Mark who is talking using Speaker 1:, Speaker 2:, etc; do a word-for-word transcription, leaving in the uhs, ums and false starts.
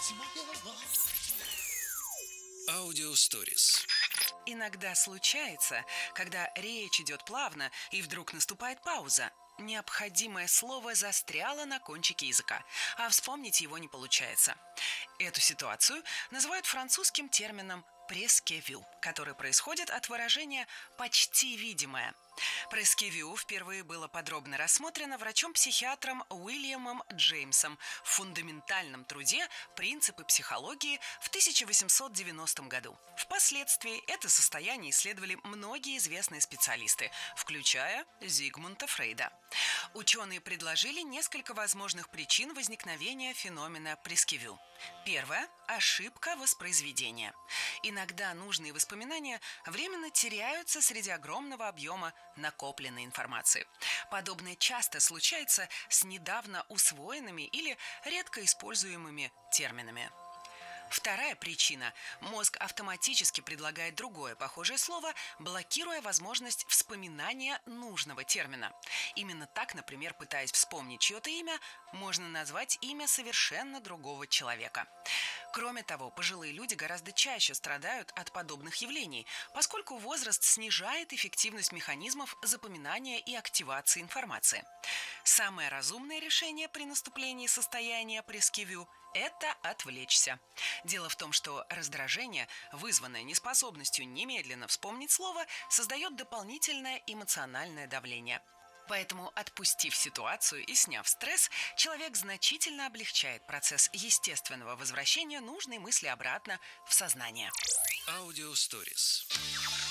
Speaker 1: Аудиосторис.
Speaker 2: Иногда случается, когда речь идет плавно, и вдруг наступает пауза. Необходимое слово застряло на кончике языка, а вспомнить его не получается. Эту ситуацию называют французским термином «прескевю», который происходит от выражения «почти видимое». Прескевю впервые было подробно рассмотрено врачом-психиатром Уильямом Джеймсом в фундаментальном труде «Принципы психологии» в тысяча восемьсот девяностом году. Впоследствии это состояние исследовали многие известные специалисты, включая Зигмунда Фрейда. Ученые предложили несколько возможных причин возникновения феномена прескевю. Первое – ошибка воспроизведения. Иногда нужные воспоминания временно теряются среди огромного объема накопленной информации. Подобное часто случается с недавно усвоенными или редко используемыми терминами. Вторая причина – мозг автоматически предлагает другое похожее слово, блокируя возможность вспоминания нужного термина. Именно так, например, пытаясь вспомнить чье-то имя, можно назвать имя совершенно другого человека. Кроме того, пожилые люди гораздо чаще страдают от подобных явлений, поскольку возраст снижает эффективность механизмов запоминания и активации информации. Самое разумное решение при наступлении состояния прескевю – это отвлечься. Дело в том, что раздражение, вызванное неспособностью немедленно вспомнить слово, создает дополнительное эмоциональное давление. Поэтому, отпустив ситуацию и сняв стресс, человек значительно облегчает процесс естественного возвращения нужной мысли обратно в сознание.
Speaker 1: Аудиосторис.